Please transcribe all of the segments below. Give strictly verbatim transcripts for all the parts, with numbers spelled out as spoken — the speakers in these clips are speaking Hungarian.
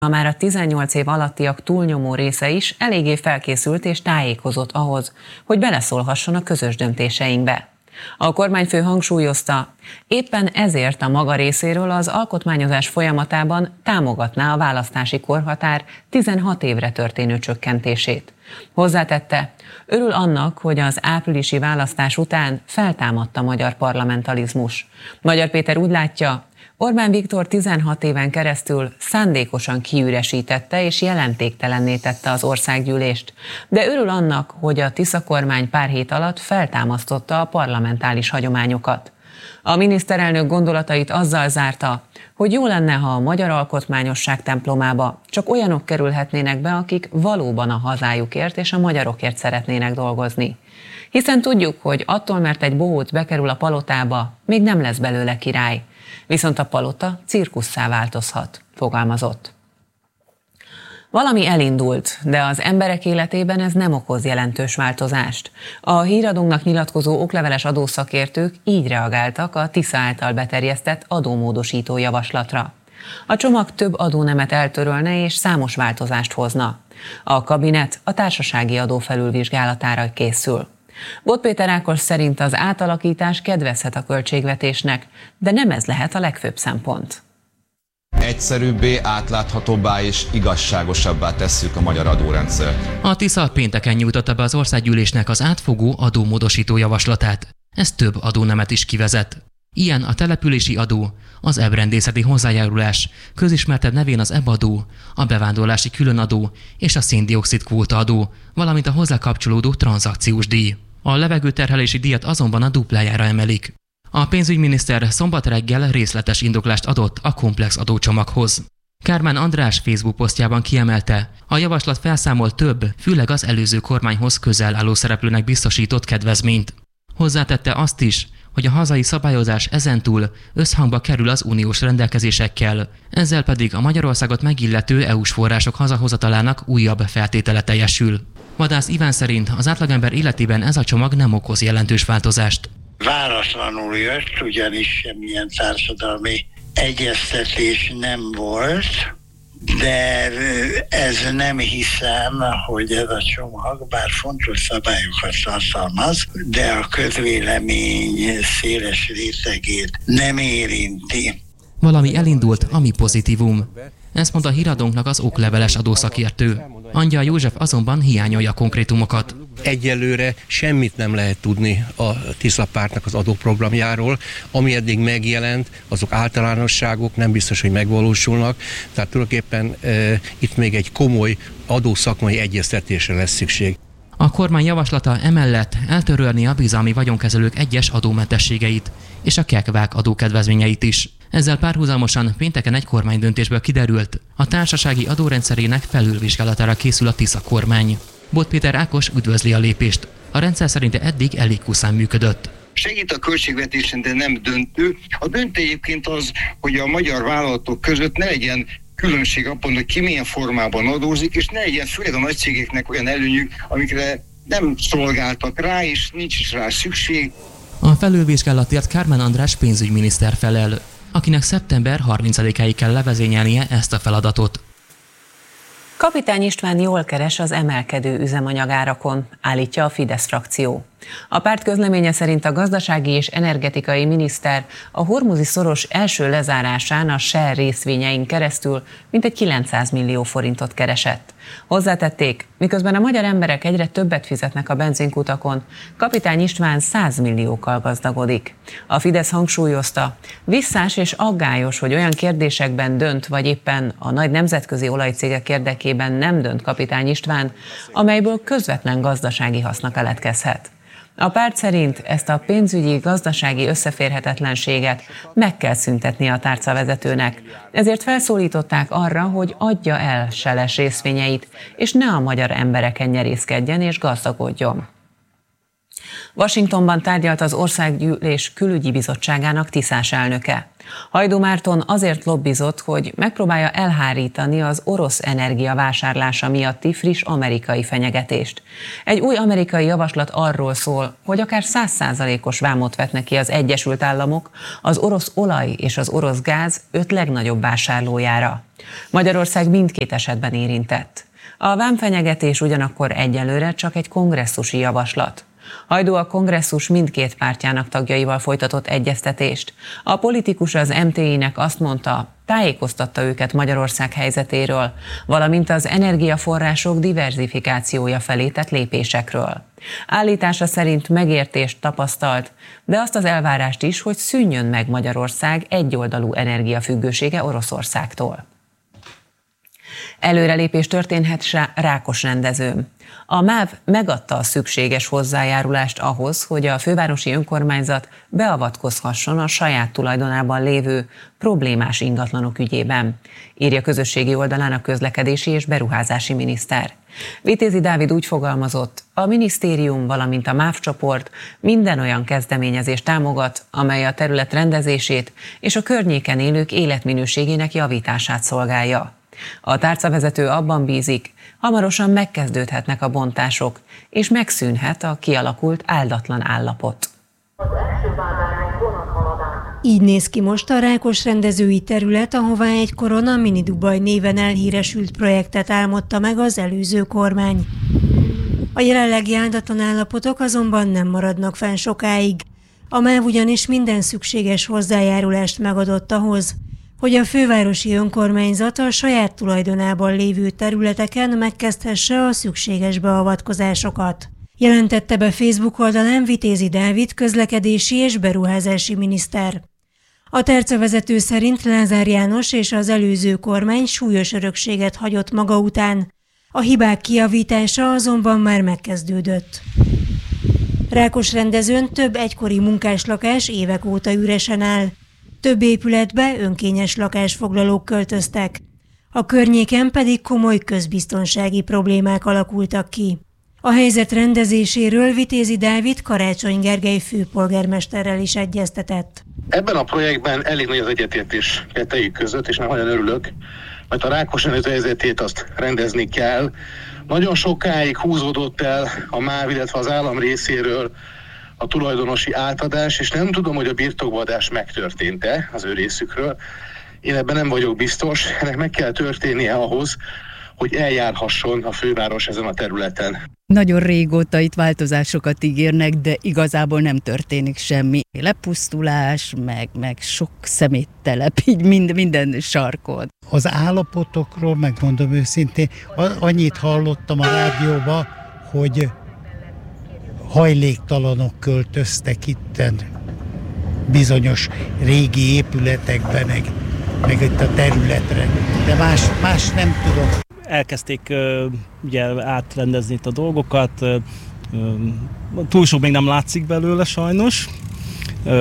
Már a tizennyolc év alattiak túlnyomó része is eléggé felkészült és tájékozott ahhoz, hogy beleszólhasson a közös döntéseinkbe. A kormányfő hangsúlyozta, éppen ezért a maga részéről az alkotmányozás folyamatában támogatná a választási korhatár tizenhat évre történő csökkentését. Hozzátette, örül annak, hogy az áprilisi választás után feltámadt a magyar parlamentalizmus. Magyar Péter úgy látja, Orbán Viktor tizenhat éven keresztül szándékosan kiüresítette és jelentéktelenné tette az országgyűlést, de örül annak, hogy a Tisza kormány pár hét alatt feltámasztotta a parlamentális hagyományokat. A miniszterelnök gondolatait azzal zárta, hogy jó lenne, ha a magyar alkotmányosság templomába csak olyanok kerülhetnének be, akik valóban a hazájukért és a magyarokért szeretnének dolgozni. Hiszen tudjuk, hogy attól, mert egy bohóc bekerül a palotába, még nem lesz belőle király. Viszont a palota cirkusszá változhat, fogalmazott. Valami elindult, de az emberek életében ez nem okoz jelentős változást. A Híradónknak nyilatkozó okleveles adószakértők így reagáltak a Tisza által beterjesztett adómódosító javaslatra. A csomag több adónemet eltörölne és számos változást hozna. A kabinet a társasági adó felülvizsgálatára készül. Bot Péter Ákos szerint az átalakítás kedvezhet a költségvetésnek, de nem ez lehet a legfőbb szempont. Egyszerűbbé, átláthatóbbá és igazságosabbá tesszük a magyar adórendszert. A Tisza pénteken nyújtotta be az országgyűlésnek az átfogó adómódosító javaslatát. Ez több adónemet is kivezet. Ilyen a települési adó, az ebrendészeti hozzájárulás, közismertebb nevén az ebadó, a bevándorlási különadó és a szén-dioxid kvótaadó, valamint a hozzá kapcsolódó tranzakciós díj. A levegőterhelési díjat azonban a duplájára emelik. A pénzügyminiszter szombat reggel részletes indoklást adott a komplex adócsomaghoz. Kármán András Facebook posztjában kiemelte, a javaslat felszámol több, főleg az előző kormányhoz közel álló szereplőnek biztosított kedvezményt. Hozzátette azt is, hogy a hazai szabályozás ezentúl összhangba kerül az uniós rendelkezésekkel, ezzel pedig a Magyarországot megillető é u-s források hazahozatalának újabb feltétele teljesül. Vadász Iván szerint az átlagember életében ez a csomag nem okoz jelentős változást. Váratlanul jött, ugyanis semmilyen társadalmi egyeztetés nem volt, de ez nem hiszem, hogy ez a csomag, bár fontos szabályokat tartalmaz, de a közvélemény széles rétegét nem érinti. Valami elindult, ami pozitívum. Ezt mondta a Híradónknak az okleveles adószakértő. Angyal József azonban hiányolja a konkrétumokat. Egyelőre semmit nem lehet tudni a Tisza pártnak az adóprogramjáról, ami eddig megjelent, azok általánosságok, nem biztos, hogy megvalósulnak, tehát tulajdonképpen e, itt még egy komoly adószakmai egyeztetésre lesz szükség. A kormány javaslata emellett eltörölni a bizalmi vagyonkezelők egyes adómentességeit és a kekvák adókedvezményeit is. Ezzel párhuzamosan pénteken egy kormánydöntésből kiderült, a társasági adórendszerének felülvizsgálatára készül a Tisza kormány. Bot Péter Ákos üdvözli a lépést. A rendszer szerint eddig elég kuszán működött. Segít a költségvetésen, de nem döntő. A döntő egyébként az, hogy a magyar vállalatok között ne legyen különbség abban, hogy ki milyen formában adózik, és ne legyen főleg a nagy cégeknek olyan előnyük, amikre nem szolgáltak rá, és nincs is rá szükség. A felülvizsgálatért Kármán András pénzügyminiszter felel, akinek szeptember harmincadikáig kell levezényelnie ezt a feladatot. Kapitány István jól keres az emelkedő üzemanyagárakon, állítja a Fidesz frakció. A párt közleménye szerint a gazdasági és energetikai miniszter a hormuzi szoros első lezárásán a Shell részvényein keresztül mintegy kilencszáz millió forintot keresett. Hozzátették, miközben a magyar emberek egyre többet fizetnek a benzinkutakon, Kapitány István száz milliókkal gazdagodik. A Fidesz hangsúlyozta, visszás és aggályos, hogy olyan kérdésekben dönt, vagy éppen a nagy nemzetközi olajcégek érdekében nem dönt Kapitány István, amelyből közvetlen gazdasági haszna keletkezhet. A párt szerint ezt a pénzügyi, gazdasági összeférhetetlenséget meg kell szüntetni a tárcavezetőnek, ezért felszólították arra, hogy adja el Shell-es részvényeit, és ne a magyar embereken nyerészkedjen és gazdagodjon. Washingtonban tárgyalt az Országgyűlés Külügyi Bizottságának Tiszás elnöke. Hajdú Márton azért lobbizott, hogy megpróbálja elhárítani az orosz energia vásárlása miatti friss amerikai fenyegetést. Egy új amerikai javaslat arról szól, hogy akár száz százalékos vámot vetnek ki az Egyesült Államok az orosz olaj és az orosz gáz öt legnagyobb vásárlójára. Magyarország mindkét esetben érintett. A vámfenyegetés ugyanakkor egyelőre csak egy kongresszusi javaslat. Hajdú a kongresszus mindkét pártjának tagjaival folytatott egyeztetést. A politikus az em té i-nek azt mondta, tájékoztatta őket Magyarország helyzetéről, valamint az energiaforrások diverzifikációja felé tett lépésekről. Állítása szerint megértést tapasztalt, de azt az elvárást is, hogy szűnjön meg Magyarország egyoldalú energiafüggősége Oroszországtól. Előrelépés történhet Rákosrendezőn. A MÁV megadta a szükséges hozzájárulást ahhoz, hogy a fővárosi önkormányzat beavatkozhasson a saját tulajdonában lévő problémás ingatlanok ügyében, írja közösségi oldalán a közlekedési és beruházási miniszter. Vitézi Dávid úgy fogalmazott, a minisztérium, valamint a MÁV csoport minden olyan kezdeményezést támogat, amely a terület rendezését és a környéken élők életminőségének javítását szolgálja. A tárcavezető abban bízik, hamarosan megkezdődhetnek a bontások, és megszűnhet a kialakult áldatlan állapot. Így néz ki most a Rákosrendezői terület, ahová egykor a Mini Dubaj néven elhíresült projektet álmodta meg az előző kormány. A jelenlegi áldatlan állapotok azonban nem maradnak fenn sokáig. A MÁV ugyanis minden szükséges hozzájárulást megadott ahhoz, hogy a fővárosi önkormányzat a saját tulajdonában lévő területeken megkezdhesse a szükséges beavatkozásokat. Jelentette be Facebook oldalán Vitézi Dávid közlekedési és beruházási miniszter. A tercevezető szerint Lázár János és az előző kormány súlyos örökséget hagyott maga után. A hibák kijavítása azonban már megkezdődött. Rákosrendezőn több egykori munkáslakás évek óta üresen áll. Több épületbe önkényes lakásfoglalók költöztek. A környéken pedig komoly közbiztonsági problémák alakultak ki. A helyzet rendezéséről Vitézi Dávid Karácsony Gergely főpolgármesterrel is egyeztetett. Ebben a projektben elég nagy az egyetértés kettejük között, és nem nagyon örülök, mert a Rákosrendező helyzetét azt rendezni kell. Nagyon sokáig húzódott el a MÁV, illetve az állam részéről a tulajdonosi átadás, és nem tudom, hogy a birtokbaadás megtörtént-e az ő részükről. Én ebben nem vagyok biztos, ennek meg kell történnie ahhoz, hogy eljárhasson a főváros ezen a területen. Nagyon régóta itt változásokat ígérnek, de igazából nem történik semmi. Lepusztulás, meg, meg sok szeméttelep, így mind, minden sarkon. Az állapotokról, megmondom őszintén, annyit hallottam a rádióban, hogy hajléktalanok költöztek itten bizonyos régi épületekben, meg, meg itt a területre, de más, más nem tudom. Elkezdték uh, ugye átrendezni itt a dolgokat, uh, túl sok még nem látszik belőle sajnos. Uh,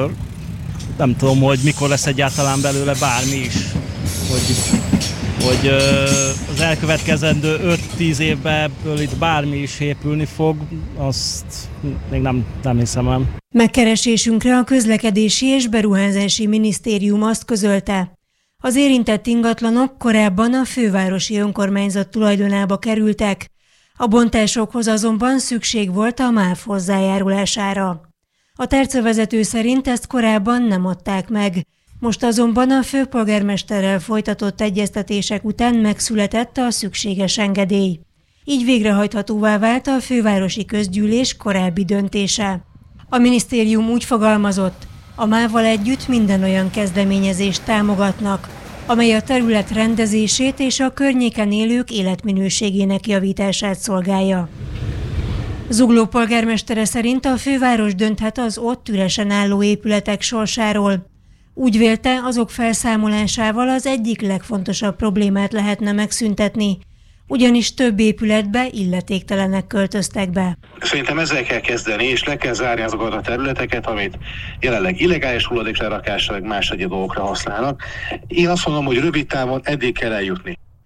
nem tudom, hogy mikor lesz egyáltalán belőle bármi is, hogy, hogy uh, az elkövetkezendő öt-tíz évben ebből itt bármi is épülni fog, azt még nem, nem hiszem el. Megkeresésünkre a közlekedési és beruházási minisztérium azt közölte, az érintett ingatlanok korábban a fővárosi önkormányzat tulajdonába kerültek, a bontásokhoz azonban szükség volt a MÁV hozzájárulására. A tercevezető szerint ezt korábban nem adták meg, most azonban a főpolgármesterrel folytatott egyeztetések után megszületett a szükséges engedély. Így végrehajthatóvá vált a fővárosi közgyűlés korábbi döntése. A minisztérium úgy fogalmazott, a MÁV-val együtt minden olyan kezdeményezést támogatnak, amely a terület rendezését és a környéken élők életminőségének javítását szolgálja. Zugló polgármestere szerint a főváros dönthet az ott üresen álló épületek sorsáról. Úgy vélte, azok felszámolásával az egyik legfontosabb problémát lehetne megszüntetni, ugyanis több épületbe illetéktelenek költöztek be. Szerintem ezzel kell kezdeni, és le kell zárni azokat a területeket, amit jelenleg illegális hulladéklerakásra, meg más egyéb dolgokra használnak. Én azt mondom, hogy rövid távon eddig kell eljutni.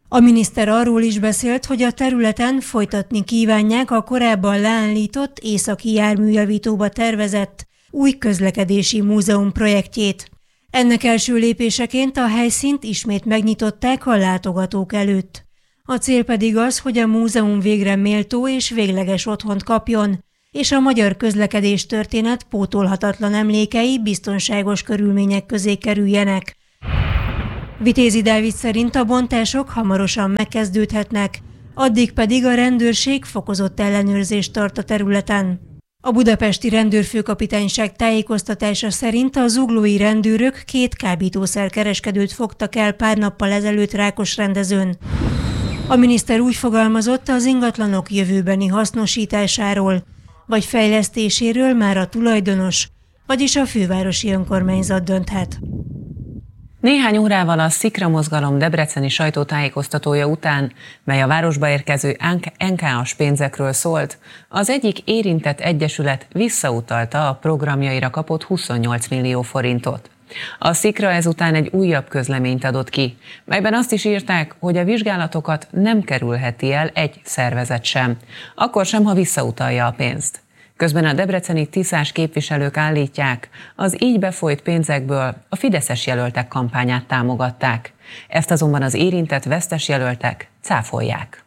A miniszter arról is beszélt, hogy a területen folytatni kívánják a korábban leállított északi járműjavítóba tervezett új közlekedési múzeum projektjét. Ennek első lépéseként a helyszínt ismét megnyitották a látogatók előtt. A cél pedig az, hogy a múzeum végre méltó és végleges otthont kapjon, és a magyar közlekedés történet pótolhatatlan emlékei biztonságos körülmények közé kerüljenek. Vitézi Dávid szerint a bontások hamarosan megkezdődhetnek, addig pedig a rendőrség fokozott ellenőrzést tart a területen. A budapesti rendőrfőkapitányság tájékoztatása szerint a zuglói rendőrök két kábítószerkereskedőt fogtak el pár nappal ezelőtt Rákosrendezőn. A miniszter úgy fogalmazott, az ingatlanok jövőbeni hasznosításáról vagy fejlesztéséről már a tulajdonos, vagyis a fővárosi önkormányzat dönthet. Néhány órával a Szikra mozgalom debreceni sajtótájékoztatója után, mely a városba érkező en ká á-s pénzekről szólt, az egyik érintett egyesület visszautalta a programjaira kapott huszonnyolc millió forintot. A Szikra ezután egy újabb közleményt adott ki, melyben azt is írták, hogy a vizsgálatokat nem kerülheti el egy szervezet sem, akkor sem, ha visszautalja a pénzt. Közben a debreceni tiszás képviselők állítják, az így befolyt pénzekből a fideszes jelöltek kampányát támogatták. Ezt azonban az érintett vesztes jelöltek cáfolják.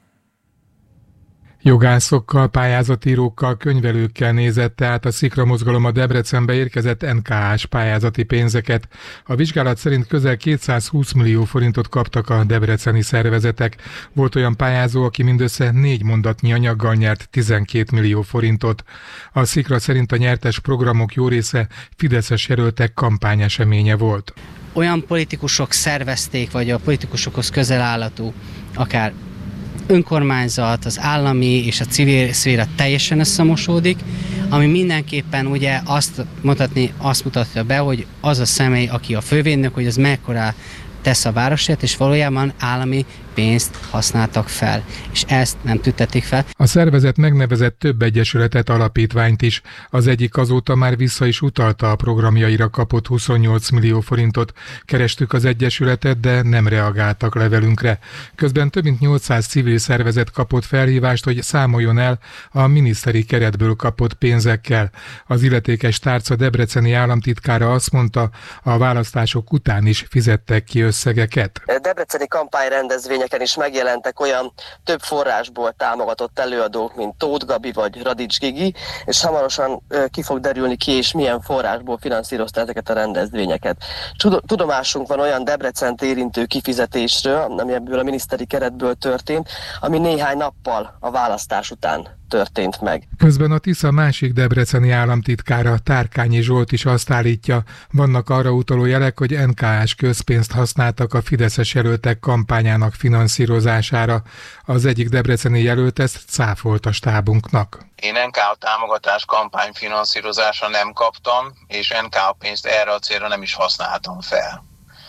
Jogászokkal, pályázatírókkal, könyvelőkkel nézette át a Szikra mozgalom a Debrecenbe érkezett en ká á-s pályázati pénzeket. A vizsgálat szerint közel kétszázhúsz millió forintot kaptak a debreceni szervezetek. Volt olyan pályázó, aki mindössze négy mondatnyi anyaggal nyert tizenkét millió forintot. A Szikra szerint a nyertes programok jó része fideszes jelöltek kampányeseménye volt. Olyan politikusok szervezték, vagy a politikusokhoz közel állatú, akár önkormányzat, az állami és a civil szféra teljesen összemosódik, ami mindenképpen ugye azt mutatni, azt mutatja be, hogy az a személy, aki a fővédnök, hogy az mekkora tesz a városért, és valójában állami pénzt használtak fel, és ezt nem tüntették fel. A szervezet megnevezett több egyesületet, alapítványt is. Az egyik azóta már vissza is utalta a programjaira kapott huszonnyolc millió forintot. Kerestük az egyesületet, de nem reagáltak levelünkre. Közben több mint nyolcszáz civil szervezet kapott felhívást, hogy számoljon el a miniszteri keretből kapott pénzekkel. Az illetékes tárca debreceni államtitkára azt mondta, a választások után is fizettek ki összegeket. Debreceni kampányrendezvényeken is megjelentek olyan több forrásból támogatott előadók, mint Tóth Gabi vagy Radics Gigi, és hamarosan ki fog derülni ki, és milyen forrásból finanszírozta ezeket a rendezvényeket. Tudomásunk van olyan Debrecent érintő kifizetésről, ami ebből a miniszteri keretből történt, ami néhány nappal a választás után történt meg. Közben a Tisza másik debreceni államtitkára, Tárkányi Zsolt is azt állítja, vannak arra utaló jelek, hogy en ká á-s közpénzt használtak a fideszes jelöltek kampányának finanszírozására. Az egyik debreceni jelölt ezt cáfolt a stábunknak. Én en ká á támogatás kampányfinanszírozásra nem kaptam, és en ká á pénzt erre a célra nem is használtam fel.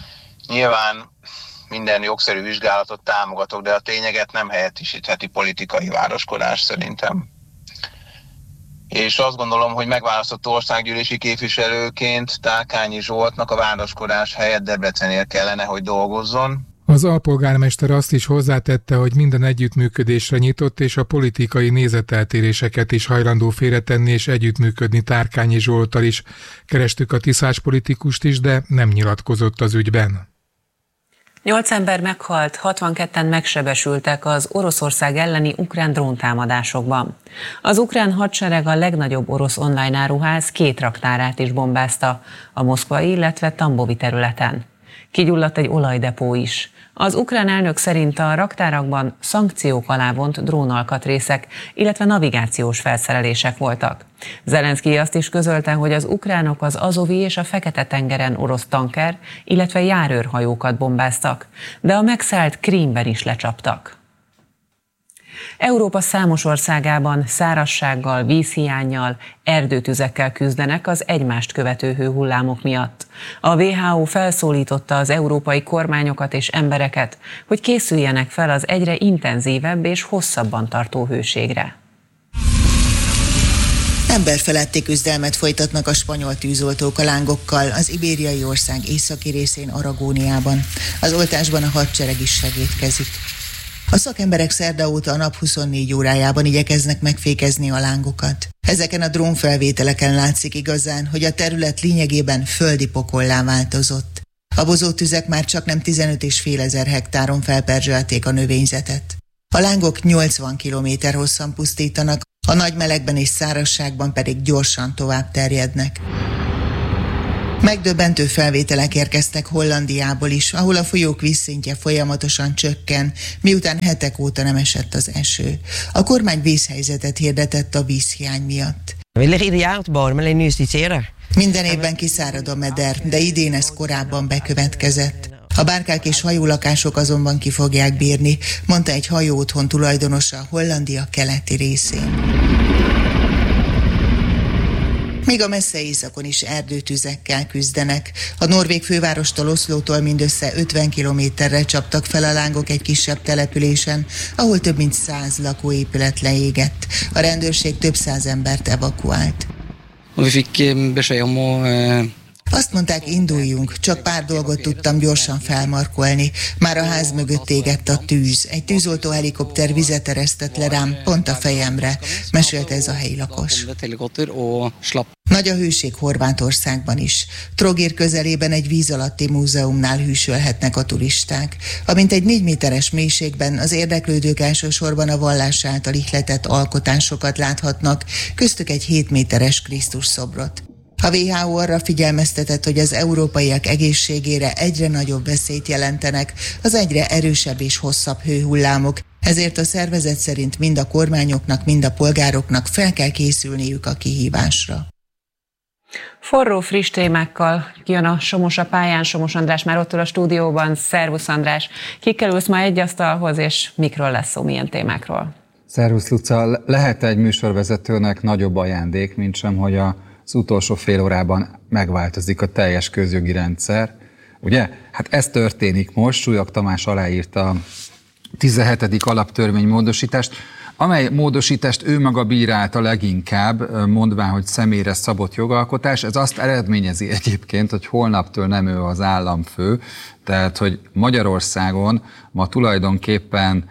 Nyilván minden jogszerű vizsgálatot támogatok, de a tényeget nem helyettesítheti politikai városkodás szerintem. És azt gondolom, hogy megválasztott országgyűlési képviselőként Tárkányi Zsoltnak a városkodás helyett Debrecennél kellene, hogy dolgozzon. Az alpolgármester azt is hozzátette, hogy minden együttműködésre nyitott, és a politikai nézeteltéréseket is hajlandó félretenni és együttműködni Tárkányi Zsolttal is. Kerestük a tiszás politikust is, de nem nyilatkozott az ügyben. Nyolc ember meghalt, hatvanketten megsebesültek az Oroszország elleni ukrán dróntámadásokban. Az ukrán hadsereg a legnagyobb orosz online áruház két raktárát is bombázta a moszkvai, illetve tambovi területen. Kigyulladt egy olajdepó is. Az ukrán elnök szerint a raktárakban szankciók alá vont drónalkatrészek, illetve navigációs felszerelések voltak. Zelenszkij azt is közölte, hogy az ukránok az Azovi és a Fekete-tengeren orosz tanker, illetve járőrhajókat bombáztak, de a megszállt Krímben is lecsaptak. Európa számos országában szárazsággal, vízhiánnyal, erdőtüzekkel küzdenek az egymást követő hőhullámok miatt. A dupla vé há ó felszólította az európai kormányokat és embereket, hogy készüljenek fel az egyre intenzívebb és hosszabban tartó hőségre. Emberfeletti küzdelmet folytatnak a spanyol tűzoltók a lángokkal az ibériai ország északi részén, Aragóniában. Az oltásban a hadsereg is segítkezik. A szakemberek szerda óta a nap huszonnégy órájában igyekeznek megfékezni a lángokat. Ezeken a drónfelvételeken látszik igazán, hogy a terület lényegében földi pokollá változott. A bozótüzek már csaknem tizenöt és fél ezer hektáron felperzselték a növényzetet. A lángok nyolcvan kilométer hosszan pusztítanak, a nagy melegben és szárazságban pedig gyorsan tovább terjednek. Megdöbbentő felvételek érkeztek Hollandiából is, ahol a folyók vízszintje folyamatosan csökken, miután hetek óta nem esett az eső. A kormány vészhelyzetet hirdetett a vízhiány miatt. Minden évben kiszárad a meder, de idén ez korábban bekövetkezett. A bárkák és hajólakások azonban ki fogják bírni, mondta egy hajóotthon tulajdonosa Hollandia keleti részén. Még a messze északon is erdőtüzekkel küzdenek. A norvég fővárostól, Oszlótól mindössze ötven kilométerre csaptak fel a lángok egy kisebb településen, ahol több mint száz lakóépület leégett. A rendőrség több száz embert evakuált. Azt mondták, induljunk, csak pár dolgot tudtam gyorsan felmarkolni. Már a ház mögött égett a tűz. Egy tűzoltó helikopter vizet eresztett le rám, pont a fejemre, mesélte ez a helyi lakos. Nagy a hőség Horvátországban is. Trogir közelében egy víz alatti múzeumnál hűsölhetnek a turisták. Amint egy négy méteres mélységben az érdeklődők elsősorban a vallás által ihletett alkotásokat láthatnak, köztük egy hét méteres Krisztus szobrot. A vé há o arra figyelmeztetett, hogy az európaiak egészségére egyre nagyobb veszélyt jelentenek az egyre erősebb és hosszabb hőhullámok, ezért a szervezet szerint mind a kormányoknak, mind a polgároknak fel kell készülniük a kihívásra. Forró, friss témákkal jön a Somos a pályán. Somos András már ott ül a stúdióban. Szervusz András! Kikkel ülsz ma egy asztalhoz, és mikről lesz szó, milyen témákról? Szervusz Luca! Lehet egy műsorvezetőnek nagyobb ajándék, mint sem, hogy a az utolsó fél órában megváltozik a teljes közjogi rendszer. Ugye? Hát ez történik most. Súlyog Tamás aláírta a tizenhetedik alaptörvény módosítást, amely módosítást ő maga bírálta leginkább, mondván, hogy személyre szabott jogalkotás. Ez azt eredményezi egyébként, hogy holnaptól nem ő az államfő, tehát hogy Magyarországon ma tulajdonképpen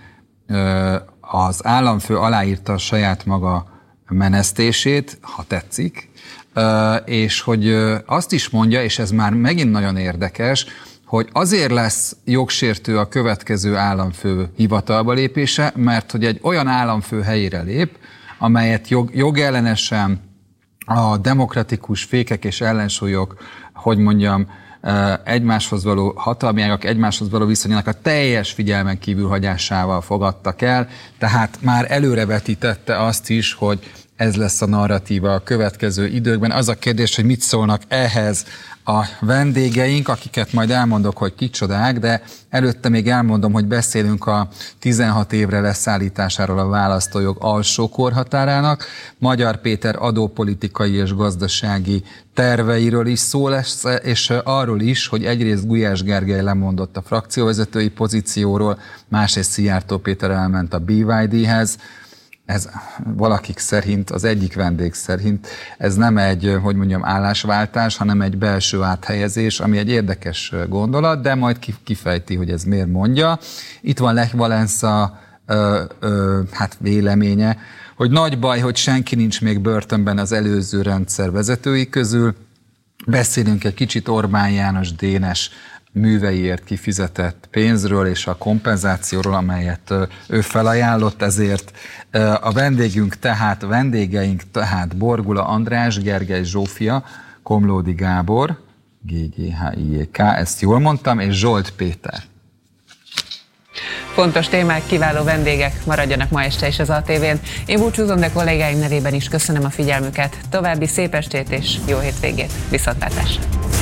az államfő aláírta a saját maga menesztését, ha tetszik, és hogy azt is mondja, és ez már megint nagyon érdekes, hogy azért lesz jogsértő a következő államfő hivatalba lépése, mert hogy egy olyan államfő helyére lép, amelyet jog, jogellenesen a demokratikus fékek és ellensúlyok, hogy mondjam, egymáshoz való hatalmiágak egymáshoz való viszonyának a teljes figyelmen kívül hagyásával fogadtak el, tehát már előrevetítette azt is, hogy ez lesz a narratíva a következő időkben. Az a kérdés, hogy mit szólnak ehhez a vendégeink, akiket majd elmondok, hogy kicsodák, de előtte még elmondom, hogy beszélünk a tizenhat évre leszállításáról a választójog alsó korhatárának. Magyar Péter adópolitikai és gazdasági terveiről is szó lesz, és arról is, hogy egyrészt Gulyás Gergely lemondott a frakcióvezetői pozícióról, másrészt Szijjártó Péter elment a bé vé dé-hez. Ez valakik szerint, az egyik vendég szerint, ez nem egy, hogy mondjam, állásváltás, hanem egy belső áthelyezés, ami egy érdekes gondolat, de majd kifejti, hogy ez miért mondja. Itt van Lech Walesa ö, ö, hát véleménye, hogy nagy baj, hogy senki nincs még börtönben az előző rendszer vezetői közül. Beszélünk egy kicsit Orbán János Dénes műveiért kifizetett pénzről és a kompenzációról, amelyet ő felajánlott, ezért a vendégünk tehát, a vendégeink tehát Borgula András, Gergely Zsófia, Komlódi Gábor, gé gé há i é ká, ezt jól mondtam, és Zsolt Péter. Fontos témák, kiváló vendégek, maradjanak ma este is az á té vén. Én búcsúzom, de kollégáim nevében is köszönöm a figyelmüket. További szép estét és jó hétvégét. Viszontlátásra!